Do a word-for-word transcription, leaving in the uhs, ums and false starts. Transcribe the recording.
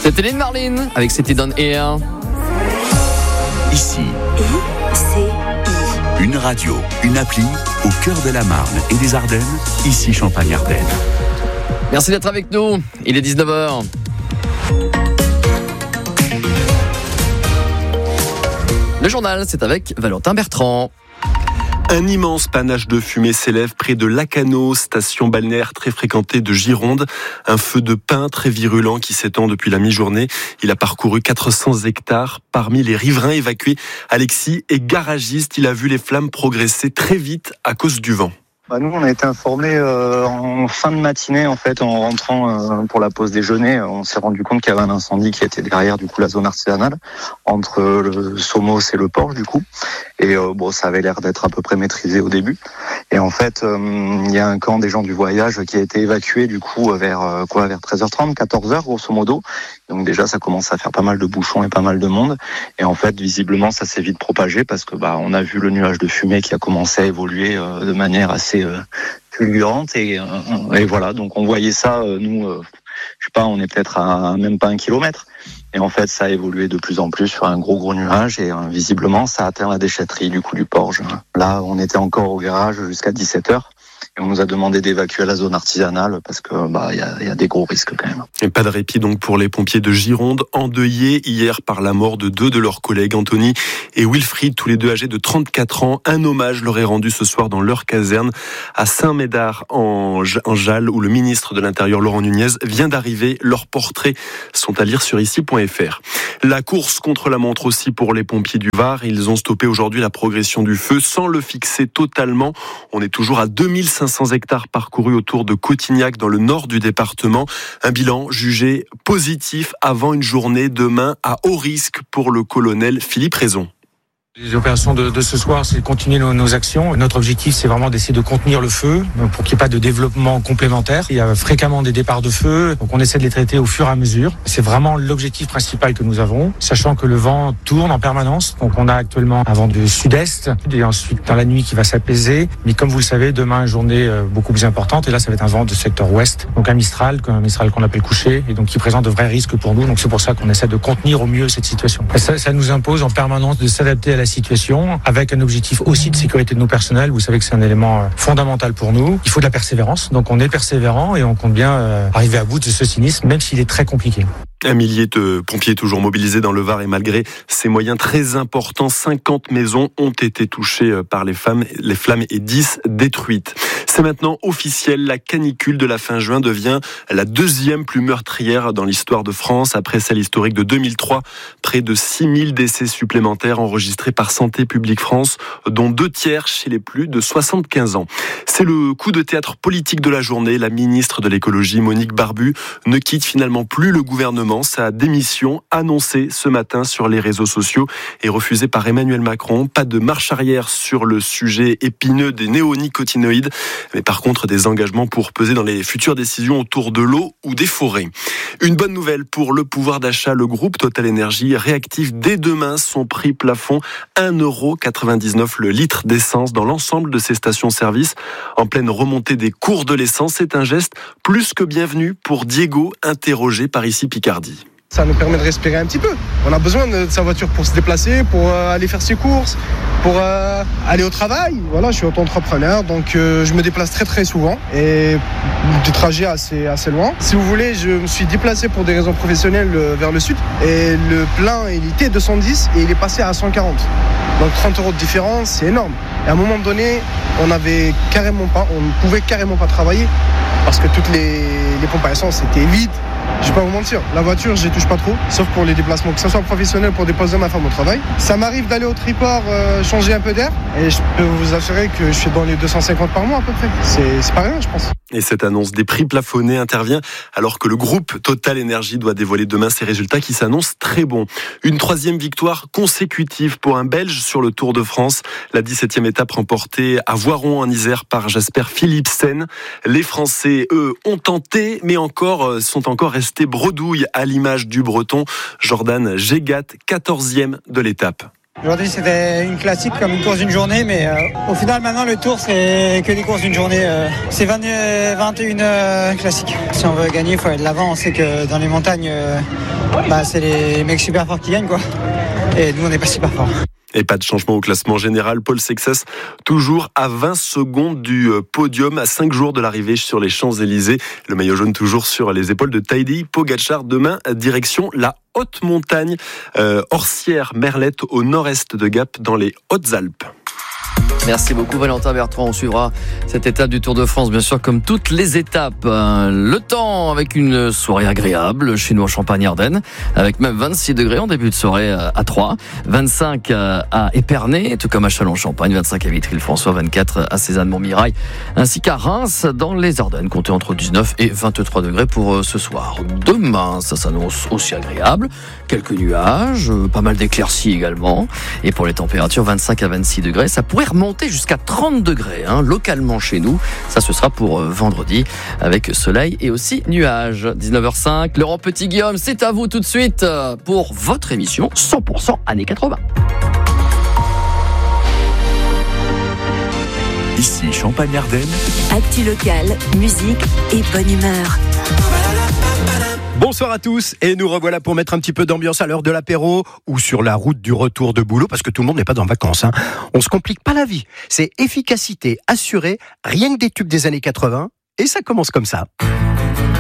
C'était Lynn Marlin avec C'était Down Air. Ici, I C I. une radio, une appli au cœur de la Marne et des Ardennes. Ici Champagne-Ardenne. Merci d'être avec nous. Il est dix-neuf heures. Le journal, c'est avec Valentin Bertrand. Un immense panache de fumée s'élève près de Lacanau, station balnéaire très fréquentée de Gironde. Un feu de pin très virulent qui s'étend depuis la mi-journée. Il a parcouru quatre cents hectares. Parmi les riverains évacués, Alexis est garagiste. Il a vu les flammes progresser très vite à cause du vent. Bah nous, on a été informés euh, en fin de matinée, en fait, en rentrant euh, pour la pause déjeuner. On s'est rendu compte qu'il y avait un incendie qui était derrière, du coup, la zone artisanale, entre le Somos et le Porche, du coup. Et euh, bon, ça avait l'air d'être à peu près maîtrisé au début. Et en fait, euh, il y a un camp des gens du voyage qui a été évacué, du coup, vers euh, quoi, vers treize heures trente, quatorze heures, grosso modo. Donc déjà, ça commence à faire pas mal de bouchons et pas mal de monde. Et en fait, visiblement, ça s'est vite propagé parce que bah, on a vu le nuage de fumée qui a commencé à évoluer euh, de manière assez euh, fulgurante. Et, euh, et voilà, donc on voyait ça, euh, nous, euh, je sais pas, on est peut-être à même pas un kilomètre. Et en fait, ça a évolué de plus en plus sur un gros gros nuage et euh, visiblement, ça a atteint la déchetterie du coup du Porge. Là, on était encore au garage jusqu'à dix-sept heures. Et on nous a demandé d'évacuer la zone artisanale parce que bah il y a, y a des gros risques quand même. Et pas de répit donc pour les pompiers de Gironde, endeuillés hier par la mort de deux de leurs collègues, Anthony et Wilfried, tous les deux âgés de trente-quatre ans. Un hommage leur est rendu ce soir dans leur caserne à Saint-Médard en Jalles, où le ministre de l'Intérieur Laurent Nunez vient d'arriver. Leurs portraits sont à lire sur ici point f r. La course contre la montre aussi pour les pompiers du Var. Ils ont stoppé aujourd'hui la progression du feu sans le fixer totalement. On est toujours à deux mille cinq cents hectares parcourus autour de Cotignac dans le nord du département. Un bilan jugé positif avant une journée demain à haut risque pour le colonel Philippe Raison. Les opérations de, de ce soir, c'est de continuer nos, nos actions. Notre objectif, c'est vraiment d'essayer de contenir le feu pour qu'il n'y ait pas de développement complémentaire. Il y a fréquemment des départs de feu, donc on essaie de les traiter au fur et à mesure. C'est vraiment l'objectif principal que nous avons, sachant que le vent tourne en permanence. Donc on a actuellement un vent du sud-est et ensuite dans la nuit qui va s'apaiser. Mais comme vous le savez, demain, une journée beaucoup plus importante. Et là, ça va être un vent de secteur ouest, donc un Mistral, un Mistral qu'on appelle couché, et donc qui présente de vrais risques pour nous. Donc c'est pour ça qu'on essaie de contenir au mieux cette situation. Et ça, ça nous impose en permanence de s'adapter à la situation, avec un objectif aussi de sécurité de nos personnels. Vous savez que c'est un élément fondamental pour nous. Il faut de la persévérance, donc on est persévérant et on compte bien arriver à bout de ce sinistre, même s'il est très compliqué. Un millier de pompiers toujours mobilisés dans le Var et malgré ces moyens très importants, cinquante maisons ont été touchées par les flammes, les flammes et dix détruites. C'est maintenant officiel, la canicule de la fin juin devient la deuxième plus meurtrière dans l'histoire de France, après celle historique de deux mille trois. Près de six mille décès supplémentaires enregistrés par Santé publique France, dont deux tiers chez les plus de soixante-quinze ans. C'est le coup de théâtre politique de la journée. La ministre de l'écologie, Monique Barbu, ne quitte finalement plus le gouvernement. Sa démission, annoncée ce matin sur les réseaux sociaux, est refusée par Emmanuel Macron. Pas de marche arrière sur le sujet épineux des néonicotinoïdes, mais par contre des engagements pour peser dans les futures décisions autour de l'eau ou des forêts. Une bonne nouvelle pour le pouvoir d'achat. Le groupe Total Énergie réactive dès demain son prix plafond, un euro quatre-vingt-dix-neuf le litre d'essence dans l'ensemble de ses stations-service. En pleine remontée des cours de l'essence, c'est un geste plus que bienvenu pour Diego, interrogé par ici Picardie. Ça nous permet de respirer un petit peu. On a besoin de sa voiture pour se déplacer, pour euh, aller faire ses courses, pour euh, aller au travail. Voilà, je suis auto-entrepreneur, donc euh, je me déplace très très souvent et des trajets assez, assez loin. Si vous voulez, je me suis déplacé pour des raisons professionnelles euh, vers le sud et le plein, il était deux cent dix et il est passé à cent quarante. Donc trente euros de différence, c'est énorme. Et à un moment donné, on avait carrément pas, on ne pouvait carrément pas travailler parce que toutes les, les pompes à essence étaient vides. Je vais pas vous mentir, la voiture, je ne touche pas trop, sauf pour les déplacements, que ce soit professionnel pour déposer ma femme au travail. Ça m'arrive d'aller au triport, euh, changer un peu d'air, et je peux vous assurer que je suis dans les deux cent cinquante par mois à peu près. C'est, c'est pas rien, je pense. Et cette annonce des prix plafonnés intervient alors que le groupe Total Énergie doit dévoiler demain ses résultats qui s'annoncent très bons. Une troisième victoire consécutive pour un Belge sur le Tour de France. La dix-septième étape remportée à Voiron en Isère par Jasper Philipsen. Les Français, eux, ont tenté, mais encore sont encore restés bredouilles à l'image du Breton Jordan Gégat, quatorzième de l'étape. Aujourd'hui, c'était une classique comme une course d'une journée, mais euh, au final, maintenant, le Tour, c'est que des courses d'une journée. Euh, c'est vingt, vingt et une euh, classiques. Si on veut gagner, il faut aller de l'avant. On sait que dans les montagnes, euh, bah, c'est les mecs super forts qui gagnent, quoi. Et nous, on n'est pas super forts. Et pas de changement au classement général. Paul Sexas, toujours à vingt secondes du podium, à cinq jours de l'arrivée sur les Champs-Élysées. Le maillot jaune toujours sur les épaules de Tadej Pogačar. Demain, direction la haute montagne, euh, Orsières-Merlette, au nord-est de Gap, dans les Hautes-Alpes. Merci beaucoup Valentin Bertrand. On suivra cette étape du Tour de France, bien sûr, comme toutes les étapes. Le temps avec une soirée agréable chez nous en Champagne-Ardenne, avec même vingt-six degrés en début de soirée à Troyes, vingt-cinq à Épernay, tout comme à Châlons-Champagne, vingt-cinq à Vitry-le-François, vingt-quatre à Cézanne-Montmirail, ainsi qu'à Reims, dans les Ardennes, comptez entre dix-neuf et vingt-trois degrés pour ce soir. Demain, ça s'annonce aussi agréable. Quelques nuages, pas mal d'éclaircies également. Et pour les températures, vingt-cinq à vingt-six degrés, ça pourrait remonter jusqu'à trente degrés, hein, localement chez nous. Ça, ce sera pour euh, vendredi, avec soleil et aussi nuages. dix-neuf heures cinq, Laurent Petit-Guillaume, c'est à vous tout de suite euh, pour votre émission cent pour cent années quatre-vingts. Ici Champagne-Ardenne. Actu locale, musique et bonne humeur. Bonsoir à tous, et nous revoilà pour mettre un petit peu d'ambiance à l'heure de l'apéro ou sur la route du retour de boulot, parce que tout le monde n'est pas en vacances, hein. On se complique pas la vie. C'est efficacité assurée, rien que des tubes des années quatre-vingts, et ça commence comme ça.